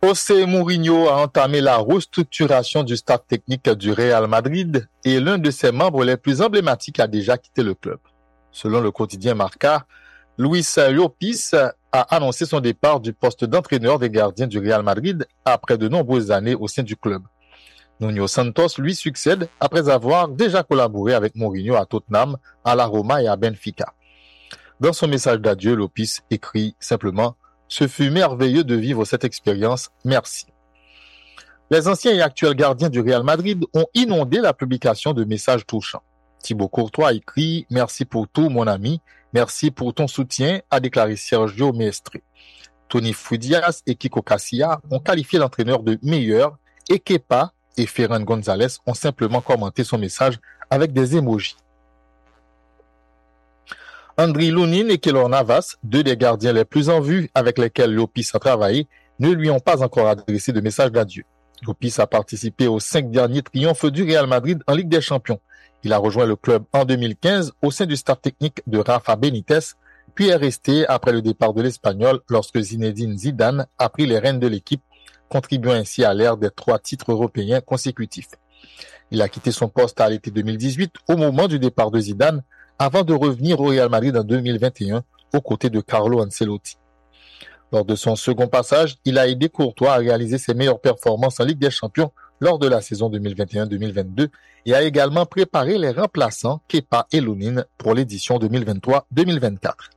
José Mourinho a entamé la restructuration du staff technique du Real Madrid et l'un de ses membres les plus emblématiques a déjà quitté le club. Selon le quotidien Marca, Luis Llopis a annoncé son départ du poste d'entraîneur des gardiens du Real Madrid après de nombreuses années au sein du club. Nuno Santos lui succède après avoir déjà collaboré avec Mourinho à Tottenham, à la Roma et à Benfica. Dans son message d'adieu, Llopis écrit simplement « Ce fut merveilleux de vivre cette expérience, merci ». Les anciens et actuels gardiens du Real Madrid ont inondé la publication de messages touchants. Thibaut Courtois écrit « Merci pour tout, mon ami. Merci pour ton soutien », a déclaré Sergio Mestre. Tony Fudias et Kiko Casilla ont qualifié l'entraîneur de meilleur et Kepa et Ferran González ont simplement commenté son message avec des émojis. Andriy Lunin et Keylor Navas, deux des gardiens les plus en vue avec lesquels Llopis a travaillé, ne lui ont pas encore adressé de message d'adieu. Llopis a participé aux 5 derniers triomphes du Real Madrid en Ligue des Champions. Il a rejoint le club en 2015 au sein du staff technique de Rafa Benitez, puis est resté après le départ de l'Espagnol lorsque Zinedine Zidane a pris les rênes de l'équipe, contribuant ainsi à l'ère des 3 titres européens consécutifs. Il a quitté son poste à l'été 2018 au moment du départ de Zidane, avant de revenir au Real Madrid en 2021 aux côtés de Carlo Ancelotti. Lors de son second passage, il a aidé Courtois à réaliser ses meilleures performances en Ligue des Champions lors de la saison 2021-2022 et a également préparé les remplaçants Kepa et Lunin pour l'édition 2023-2024.